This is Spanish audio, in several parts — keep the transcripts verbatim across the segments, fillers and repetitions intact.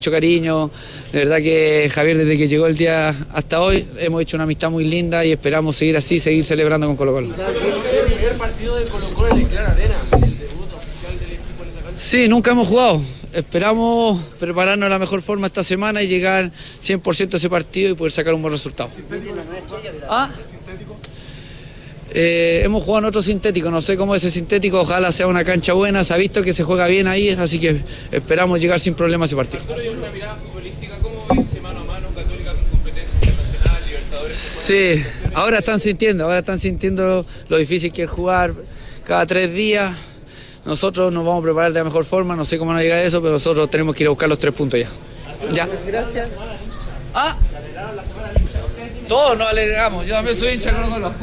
Mucho cariño, de verdad que Javier, desde que llegó el día hasta hoy hemos hecho una amistad muy linda y esperamos seguir así, seguir celebrando con Colo Colo. El primer partido de Colo Colo en el Clara Arena, el debut oficial del equipo en esa cancha. Sí, nunca hemos jugado, esperamos prepararnos de la mejor forma esta semana y llegar cien por ciento a ese partido y poder sacar un buen resultado. ¿Ah? Eh, hemos jugado en otro sintético, no sé cómo es ese sintético, ojalá sea una cancha buena, se ha visto que se juega bien ahí, así que esperamos llegar sin problema a ese partido. Una mirada futbolística, ¿cómo vence mano a mano Católica con competencia internacional, Libertadores? Sí, ahora están sintiendo, ahora están sintiendo lo difícil que es jugar cada tres días. Nosotros nos vamos a preparar de la mejor forma, no sé cómo nos llega a eso, pero nosotros tenemos que ir a buscar los tres puntos ya. Ya. Gracias. Ah. Todos nos alegramos, yo también soy hincha de Colo Colo.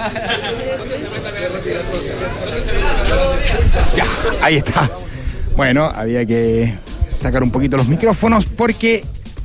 Ya, ahí está. Bueno, había que sacar un poquito los micrófonos porque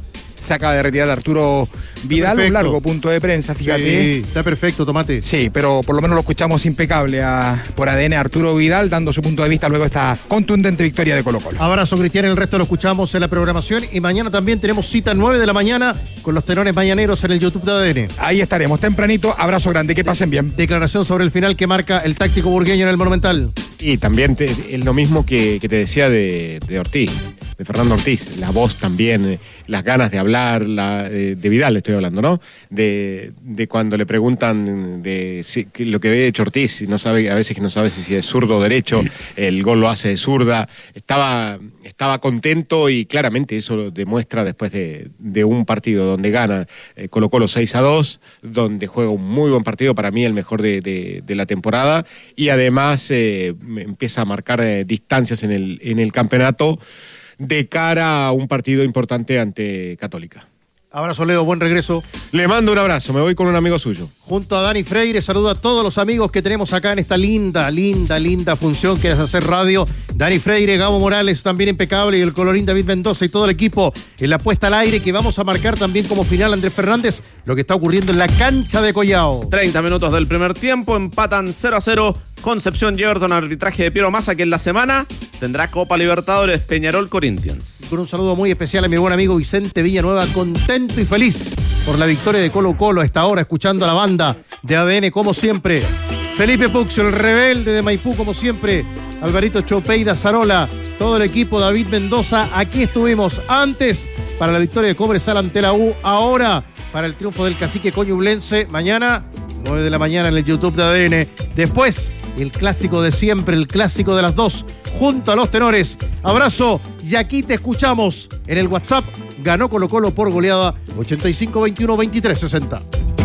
se acaba de retirar Arturo Vidal, un largo punto de prensa, fíjate. Sí, está perfecto, Tomate. Sí, pero por lo menos lo escuchamos impecable a, por A D N Arturo Vidal, dando su punto de vista luego de esta contundente victoria de Colo Colo. Abrazo, Cristian, el resto lo escuchamos en la programación y mañana también tenemos cita nueve de la mañana con los tenores mañaneros en el YouTube de A D N. Ahí estaremos, tempranito, abrazo grande, que pasen bien. Declaración sobre el final que marca el táctico burgueño en el Monumental. Y también te, es lo mismo que, que te decía de, de Ortiz, de Fernando Ortiz, la voz también, las ganas de hablar, la, de, de Vidal estoy hablando, ¿no? De, de cuando le preguntan de si, lo que ve hecho Ortiz, y no sabe, a veces que no sabe si es zurdo o derecho, el gol lo hace de zurda, estaba, estaba contento y claramente eso lo demuestra después de, de un partido donde gana eh, Colo Colo seis a dos, donde juega un muy buen partido, para mí el mejor de, de, de la temporada, y además eh, empieza a marcar eh, distancias en el, en el campeonato de cara a un partido importante ante Católica. Abrazo, Leo, buen regreso. Le mando un abrazo, me voy con un amigo suyo. Junto a Dani Freire, saludo a todos los amigos que tenemos acá en esta linda, linda, linda función que es hacer radio. Dani Freire, Gabo Morales, también impecable, y el colorín David Mendoza y todo el equipo en la puesta al aire, que vamos a marcar también como final Andrés Fernández, lo que está ocurriendo en la cancha de Collao. treinta minutos del primer tiempo, empatan cero a cero. Concepción y Everton, arbitraje de Piero Massa, que en la semana tendrá Copa Libertadores, Peñarol Corinthians. Con un saludo muy especial a mi buen amigo Vicente Villanueva, contento y feliz por la victoria de Colo Colo a esta hora, escuchando a la banda de A D N como siempre. Felipe Puxio, el rebelde de Maipú como siempre. Alvarito Chopeida Zarola, todo el equipo, David Mendoza, aquí estuvimos antes para la victoria de Cobresal ante la U, ahora para el triunfo del Cacique Coñublense, mañana nueve de la mañana en el YouTube de A D N. Después, el clásico de siempre, el clásico de las dos, junto a los tenores. Abrazo, y aquí te escuchamos en el WhatsApp. Ganó Colo Colo por goleada ochenta y cinco veintiuno veintitrés sesenta.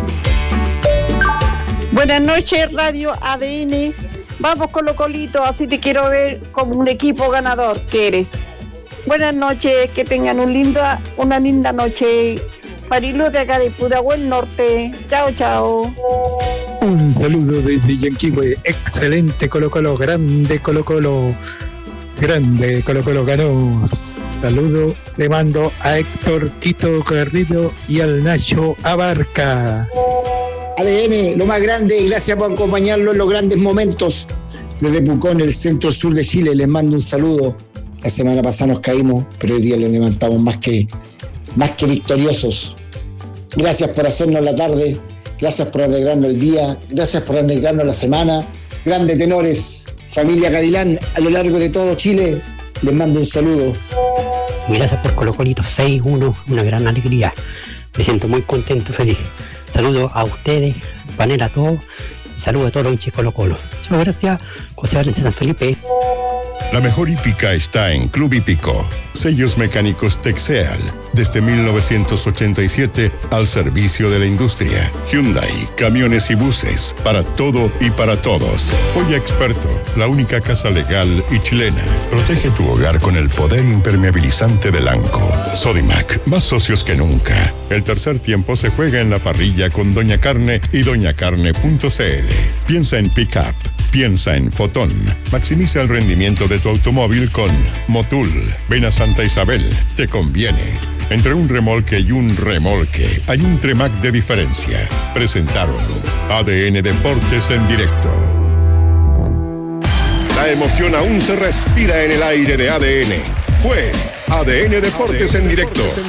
Buenas noches, Radio A D N. Vamos, Colo Colito, así te quiero ver como un equipo ganador que eres. Buenas noches, que tengan un linda, una linda noche. Marilu de acá de Pudahuel Norte. Chao, chao. Un saludo desde Yanquihue. Excelente Colo Colo, grande Colo Colo. Grande Colo Colo ganó. Saludo le mando a Héctor Tito Garrido y al Nacho Abarca. A D N, lo más grande, gracias por acompañarlo en los grandes momentos. Desde Pucón, el centro sur de Chile, les mando un saludo. La semana pasada nos caímos, pero hoy día lo levantamos más que, más que victoriosos. Gracias por hacernos la tarde, gracias por alegrarnos el día, gracias por alegrarnos la semana. Grandes tenores, familia Cadilán, a lo largo de todo Chile, les mando un saludo. Gracias por Colo Colito seis uno, una gran alegría. Me siento muy contento, feliz. Saludos a ustedes, panel a todos. Saludos a todos los hinchas Colo Colo. Muchas gracias, José Valencia San Felipe. La mejor hípica está en Club Hípico. Sellos mecánicos Texeal. Desde mil novecientos ochenta y siete al servicio de la industria. Hyundai, camiones y buses. Para todo y para todos. Hoy Experto, la única casa legal y chilena. Protege tu hogar con el poder impermeabilizante del ANCO. Sodimac, más socios que nunca. El tercer tiempo se juega en la parrilla con Doña Carne y doña carne punto c l. Piensa en pick-up. Piensa en Fotón. Maximiza el rendimiento de tu automóvil con Motul. Ven a Santa Isabel. Te conviene. Entre un remolque y un remolque hay un Tremac de diferencia. Presentaron A D N Deportes en directo. La emoción aún se respira en el aire de A D N. Fue A D N Deportes en directo.